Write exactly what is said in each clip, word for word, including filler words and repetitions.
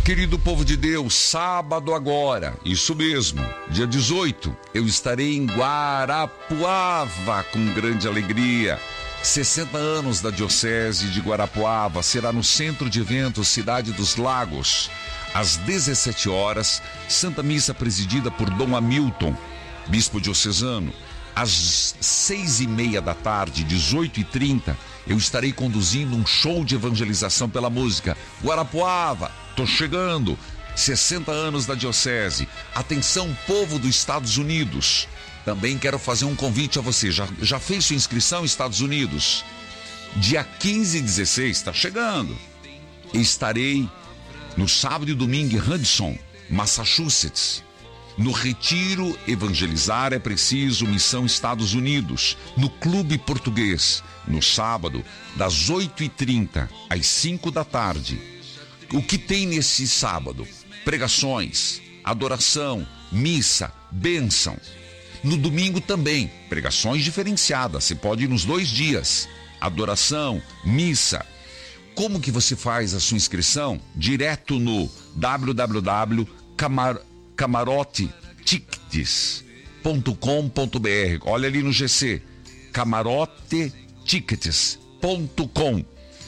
Querido povo de Deus, sábado agora, isso mesmo, dia dezoito, eu estarei em Guarapuava com grande alegria. sessenta anos da Diocese de Guarapuava, será no Centro de Eventos Cidade dos Lagos, às dezessete horas, Santa Missa presidida por Dom Hamilton, Bispo Diocesano. Às seis e meia da tarde, dezoito e trinta, eu estarei conduzindo um show de evangelização pela música. Guarapuava, tô chegando, sessenta anos da Diocese. Atenção, povo dos Estados Unidos. Também quero fazer um convite a você. Já, já fez sua inscrição nos Estados Unidos? Dia quinze e dezesseis, está chegando. Estarei no sábado e domingo em Hudson, Massachusetts. No Retiro Evangelizar é Preciso, Missão Estados Unidos, no Clube Português, no sábado, das oito e trinta às cinco da tarde. O que tem nesse sábado? Pregações, adoração, missa, bênção. No domingo também, pregações diferenciadas, você pode ir nos dois dias, adoração, missa. Como que você faz a sua inscrição? Direto no w w w ponto camarote tickets ponto com ponto b r. Olha ali no G C, camarote tickets ponto com.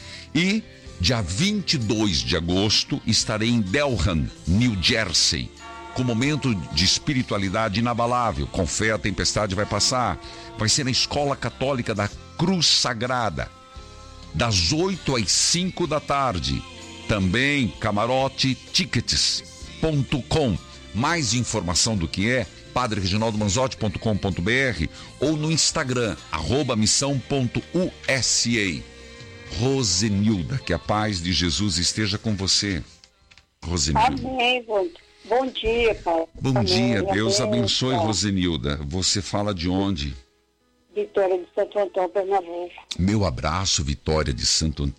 E dia vinte e dois de agosto estarei em Delran, New Jersey, com momento de espiritualidade inabalável. Com fé a tempestade vai passar. Vai ser na Escola Católica da Cruz Sagrada, das oito às cinco da tarde. Também camarote tickets ponto com. Mais informação do que é, padre reginaldo manzotti ponto com ponto b r ou no Instagram, arroba missão ponto u s a. Rosenilda, que a paz de Jesus esteja com você. Rosenilda. Amém. Bom, bom dia, pai. Bom Amém. dia, Deus Amém. abençoe, Rosenilda. Você fala de onde? Vitória de Santo Antônio, Pernambuco. Meu abraço, Vitória de Santo